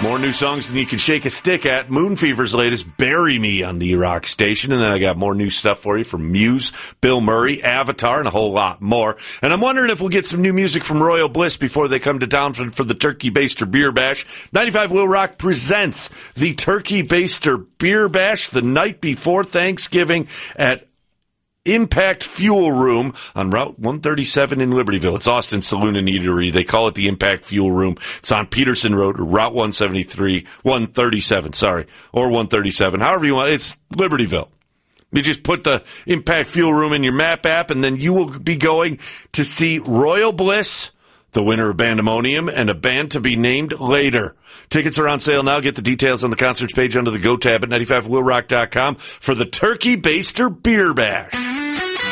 More new songs than you can shake a stick at. Moon Fever's latest, Bury Me, on the Rock Station. And then I got more new stuff for you from Muse, Bill Murray, Avatar, and a whole lot more. And I'm wondering if we'll get some new music from Royal Bliss before they come to town for the Turkey Baster Beer Bash. 95 Will Rock presents the Turkey Baster Beer Bash the night before Thanksgiving at Impact Fuel Room on Route 137 in Libertyville. It's Austin Saloon and Eatery. They call it the Impact Fuel Room. It's on Peterson Road, Route 137, or 137, however you want. It's Libertyville. You just put the Impact Fuel Room in your map app, and then you will be going to see Royal Bliss, the winner of Bandemonium, and a band to be named later. Tickets are on sale now. Get the details on the concerts page under the Go tab at 95willrock.com for the Turkey Baster Beer Bash.